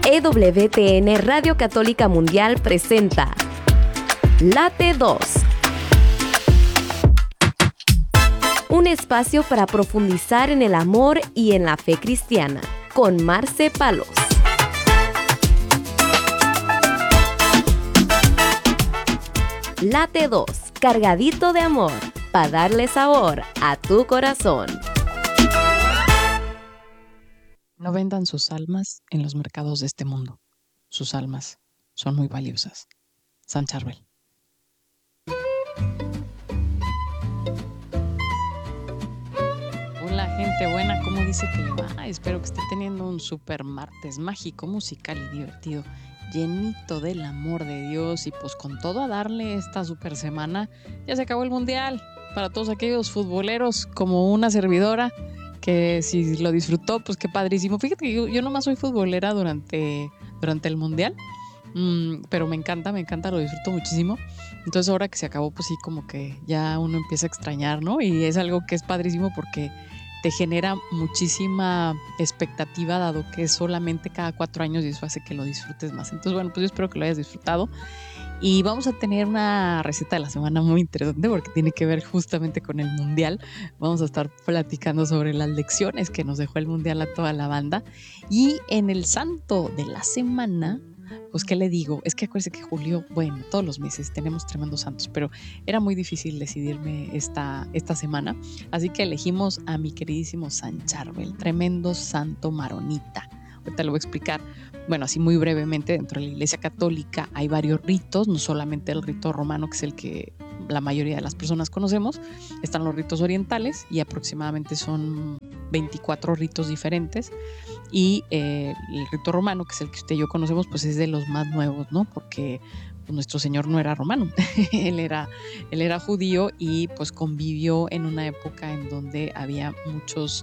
EWTN Radio Católica Mundial presenta Late 2. Un espacio para profundizar en el amor y en la fe cristiana, con Marce Palos. Late 2, cargadito de amor, para darle sabor a tu corazón. No vendan sus almas en los mercados de este mundo. Sus almas son muy valiosas. San Charbel. Hola gente buena, ¿cómo dice que le va? Espero que esté teniendo un super martes mágico, musical y divertido, llenito del amor de Dios y pues con todo a darle esta super semana. Ya se acabó el mundial. Para todos aquellos futboleros como una servidora, que si lo disfrutó, pues qué padrísimo. Fíjate que yo nomás soy futbolera durante el mundial, pero me encanta, lo disfruto muchísimo. Entonces ahora que se acabó, pues sí, como que ya uno empieza a extrañar, ¿no? Y es algo que es padrísimo porque te genera muchísima expectativa, dado que es solamente cada 4 años y eso hace que lo disfrutes más. Entonces, bueno, pues yo espero que lo hayas disfrutado. Y vamos a tener una receta de la semana muy interesante porque tiene que ver justamente con el mundial. Vamos a estar platicando sobre las lecciones que nos dejó el mundial a toda la banda. Y en el santo de la semana, pues qué le digo, es que acuérdense que julio, bueno, todos los meses tenemos tremendos santos, pero era muy difícil decidirme esta semana. Así que elegimos a mi queridísimo San Charbel, tremendo santo maronita. Ahorita lo voy a explicar. Bueno, así muy brevemente, dentro de la Iglesia Católica hay varios ritos, no solamente el rito romano, que es el que la mayoría de las personas conocemos, están los ritos orientales y aproximadamente son 24 ritos diferentes, y el rito romano, que es el que usted y yo conocemos, pues es de los más nuevos, ¿no? Porque pues, nuestro Señor no era romano, él era judío y pues convivió en una época en donde había muchos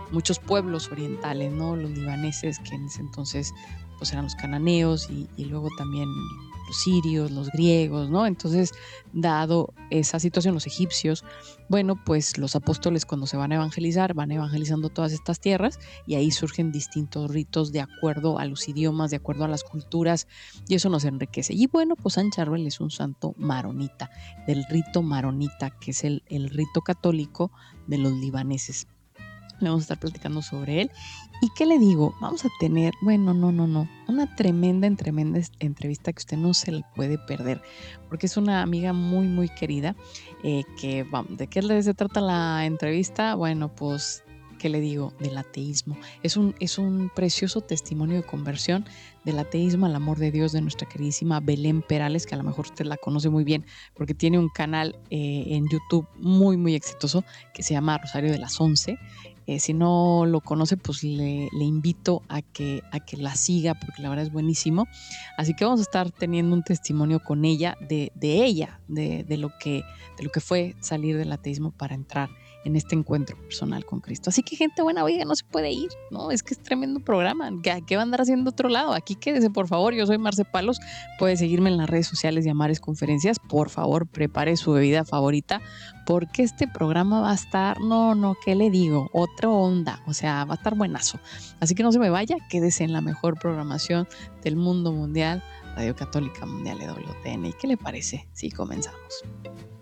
pueblos orientales, ¿no? Los libaneses, que en ese entonces pues eran los cananeos, y luego también los sirios, los griegos, ¿no? Entonces, dado esa situación, los egipcios, bueno, pues los apóstoles cuando se van a evangelizar, van evangelizando todas estas tierras y ahí surgen distintos ritos de acuerdo a los idiomas, de acuerdo a las culturas, y eso nos enriquece. Y bueno, pues San Charbel es un santo maronita, del rito maronita, que es el rito católico de los libaneses. Le vamos a estar platicando sobre él. ¿Y qué le digo? Vamos a tener, bueno, una tremenda entrevista que usted no se le puede perder, porque es una amiga muy, muy querida. ¿De qué se trata la entrevista? Bueno, pues, ¿qué le digo? Del ateísmo. Es un precioso testimonio de conversión del ateísmo al amor de Dios de nuestra queridísima Belén Perales, que a lo mejor usted la conoce muy bien porque tiene un canal en YouTube muy, muy exitoso que se llama Rosario de las 11. Si no lo conoce, pues le invito a que la siga, porque la verdad es buenísimo. Así que vamos a estar teniendo un testimonio con ella, de lo que fue salir del ateísmo para entrar en este encuentro personal con Cristo. Así que gente buena, oiga, no se puede ir, ¿no? Es que es tremendo programa. ¿Qué va a andar haciendo otro lado? Aquí quédese, por favor. Yo soy Marce Palos. Puede seguirme en las redes sociales y Amares Conferencias. Por favor, prepare su bebida favorita, porque este programa va a estar, ¿qué le digo? Otra onda, o sea, va a estar buenazo. Así que no se me vaya, quédese en la mejor programación del mundo mundial, Radio Católica Mundial EWTN. ¿Y qué le parece? Sí, comenzamos.